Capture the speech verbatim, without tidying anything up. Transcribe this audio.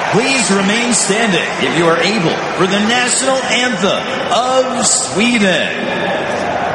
Please remain standing if you are able for the national anthem of Sweden.